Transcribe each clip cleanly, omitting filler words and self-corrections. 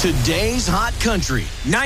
Today's hot country,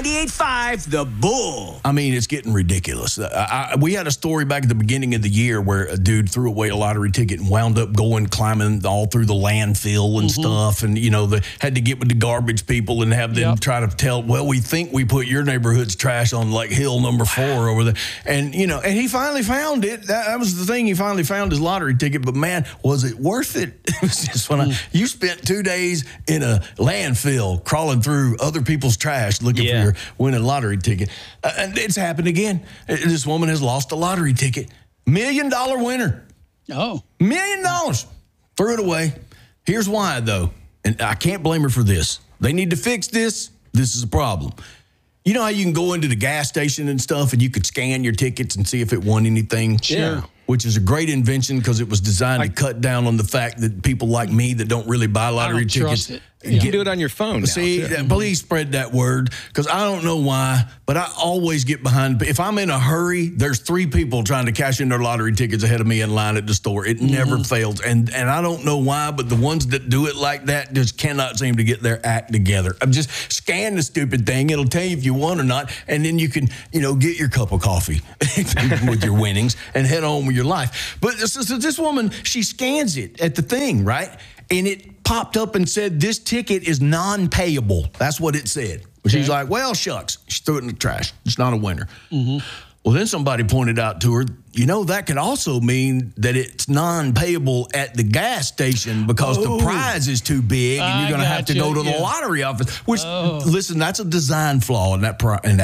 98.5 The Bull. I mean, it's getting ridiculous. We had a story back at the beginning of the year where a dude threw away a lottery ticket and wound up climbing all through the landfill and stuff. And, you know, they had to get with the garbage people and have them try to tell, well, we think we put your neighborhood's trash on like hill number 4 over there. And, you know, and he finally found it. That was the thing. He finally found his lottery ticket. But, man, was it worth it? It was just you spent 2 days in a landfill crawling through other people's trash looking for your winning lottery ticket. And it's happened again. This woman has lost a lottery ticket. $1 million winner. Oh. $1 million. Threw it away. Here's why, though. And I can't blame her for this. They need to fix this. This is a problem. You know how you can go into the gas station and stuff and you could scan your tickets and see if it won anything? Sure. Which is a great invention because it was designed to cut down on the fact that people like me that don't really buy lottery tickets. You can do it on your phone now. See, please spread that word because I don't know why, but I always get behind. If I'm in a hurry, there's 3 people trying to cash in their lottery tickets ahead of me in line at the store. It never fails. And I don't know why, but the ones that do it like that just cannot seem to get their act together. I'm just scan the stupid thing. It'll tell you if you won or not. And then you can, you know, get your cup of coffee with your winnings and head on with your life. But this woman, she scans it at the thing, right? And it popped up and said, this ticket is non-payable. That's what it said. She's like, well, shucks. She threw it in the trash. It's not a winner. Well, then somebody pointed out to her, you know, that could also mean that it's non-payable at the gas station because the prize is too big and you're going to have to go to the lottery office. Which, listen, that's a design flaw in that plan.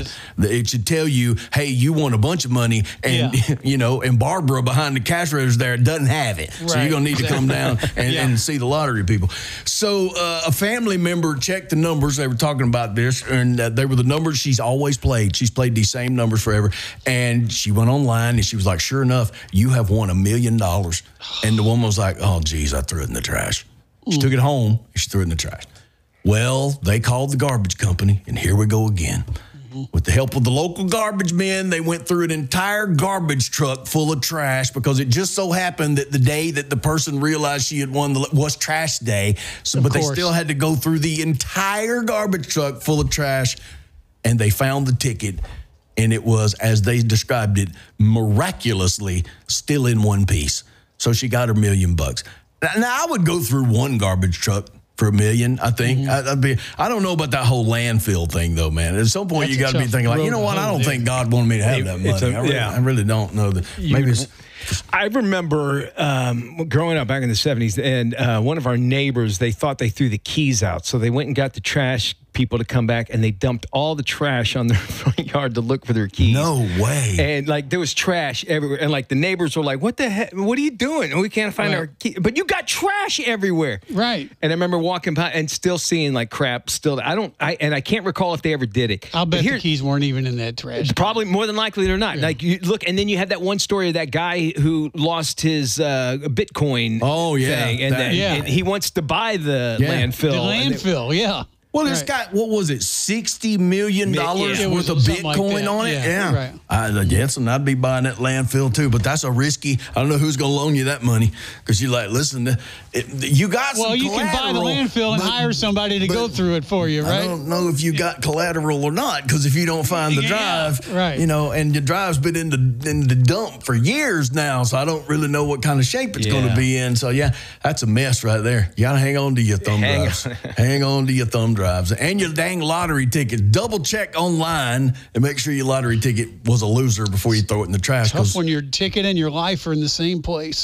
It should tell you, hey, you won a bunch of money and, you know, and Barbara behind the cash register there doesn't have it. So you're going to need to come down and see the lottery people. So a family member checked the numbers. They were talking about this, and they were the numbers she's always played. She's played these same numbers forever. And she went online and she was like, sure enough, you have won $1 million. And the woman was like, oh, geez, I threw it in the trash. She took it home and she threw it in the trash. Well, they called the garbage company, and here we go again. With the help of the local garbage men, they went through an entire garbage truck full of trash because it just so happened that the day that the person realized she had won was trash day. So, but they still had to go through the entire garbage truck full of trash, and they found the ticket. And it was, as they described it, miraculously still in one piece. So she got her $1 million. Now, I would go through one garbage truck for $1 million, I think. I don't know about that whole landfill thing, though, man. At some point, you got to be thinking, like, you know what? I don't think God wanted me to have that money. I really don't know that. Maybe it's... I remember growing up back in the 70s, and one of our neighbors, they thought they threw the keys out. So they went and got the trash people to come back, and they dumped all the trash on their front yard to look for their keys. No way. And, like, there was trash everywhere. And, like, the neighbors were like, what the heck? What are you doing? We can't find our keys. But you got trash everywhere. Right. And I remember walking by and still seeing, like, crap still. I can't recall if they ever did it. I'll bet the keys weren't even in that trash. Probably more than likely they're not. Like, you look, and then you had that one story of that guy who lost his Bitcoin thing. And he wants to buy the landfill. The landfill, Well, it's got, what was it, $60 million worth of Bitcoin on it? Yeah. Right. I'd be buying that landfill too, but that's a risky, I don't know who's going to loan you that money because you're like, listen, you got some collateral. Well, you can buy the landfill and hire somebody to go through it for you, right? I don't know if you got collateral or not because if you don't find the drive, you know, and your drive's been in the dump for years now, so I don't really know what kind of shape it's going to be in. So, that's a mess right there. You got to hang on to your thumb drives. Hang on to your thumb drives and your dang lottery ticket. Double check online and make sure your lottery ticket was a loser before you throw it in the trash. Tough when your ticket and your life are in the same place.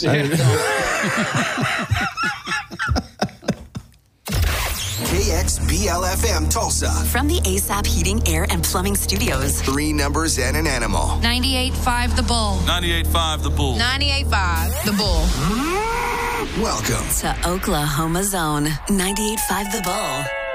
KXBL-FM Tulsa. From the ASAP Heating, Air, and Plumbing Studios. 3 numbers and an animal. 98.5 The Bull. 98.5 The Bull. 98.5 The Bull. Welcome to Oklahoma Zone. 98.5 The Bull.